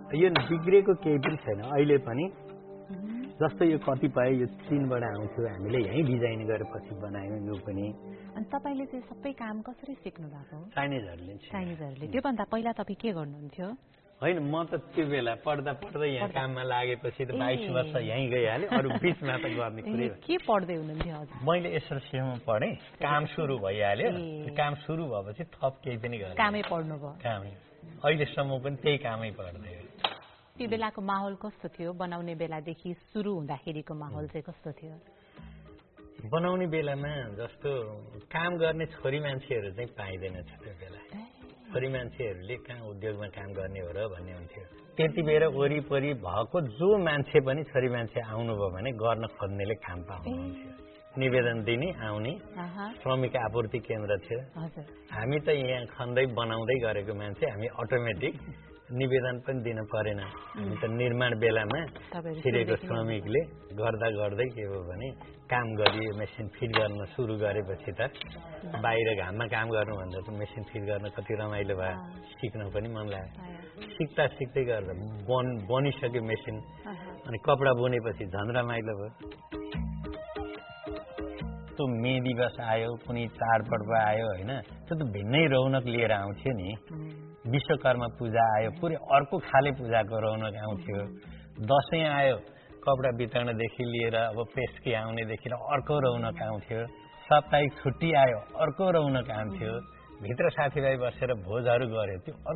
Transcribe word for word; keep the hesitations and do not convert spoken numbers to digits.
यो बिग्रेको केही पनि छैन अहिले पनि। जस्तो यो कतिपय यो चीनबाट आउँथ्यो हामीले यही डिजाइन गरेपछि बनायौँ यो पनि। अनि तपाईले चाहिँ सबै काम कसरी सिक्नु भएको? चाइनिजहरूले चाइनिजहरूले। त्योभन्दा पहिला तपाईँ के गर्नुहुन्थ्यो? होइन म त त्यो बेला पढ्दा पढ्दै यहाँ काममा लागेपछि त बाइस वर्ष यहीँ गइहालेँ। अरू बिचमा त गर्ने कुरै के पढ्दै हुनुहुन्थ्यो हजुर? मैले एसएलसीमा पढेँ, काम सुरु भइहाल्यो। काम सुरु भएपछि थप केही पनि गरेँ, कामै पढ्नु भयो? कामै। अहिलेसम्म पनि त्यही कामै पढ्दै हो। त्यो बेलाको माहौल कस्तो थियो? बनाउने बेलादेखि सुरु हुँदाखेरिको माहौल चाहिँ कस्तो थियो? बनाउने बेलामा जस्तो काम गर्ने छोरी मान्छेहरू चाहिँ पाइँदैन थियो त्यो बेला। छोरी मान्छेहरूले कहाँ उद्योगमा काम गर्ने हो र भन्ने हुन्थ्यो। त्यति बेर वरिपरि भएको जो मान्छे पनि छोरी मान्छे आउनुभयो भने गर्न खोज्नेले काम पाउनुहुन्थ्यो। निवेदन दिने आउने श्रमिक आपूर्ति केन्द्र थियो। हामी त यहाँ खन्दै बनाउँदै गरेको मान्छे, हामी अटोमेटिक निवेदन पनि दिन परेन। हामी त निर्माण बेलामा छिरेको श्रमिकले गर्दा गर्दै के हो भने काम गरियो। मेसिन फिट गर्न सुरु गरेपछि त बाहिर घाममा काम गर्नुभन्दा त मेसिन फिट गर्न कति रमाइलो भयो, सिक्न पनि मन लाग्यो। सिक्दा सिक्दै गर्दा बन बनिसक्यो मेसिन, अनि कपडा बुनेपछि झन् रमाइलो भयो। त्यो मे दिवस आयो, कुनै चाडपर्व आयो होइन, त्यो त भिन्नै रौनक लिएर आउँथ्यो नि। विश्वकर्मा पूजा आयो, पुरै अर्को खाले पूजाको रौनक आउँथ्यो। दसैँ आयो, कपडा वितरणदेखि लिएर अब पेस्की आउनेदेखि अर्को रौनक आउँथ्यो। साप्ताहिक छुट्टी आयो, अर्को रौनक आउँथ्यो। भित्र साथीभाइ बसेर भोजहरू गऱ्यो, त्यो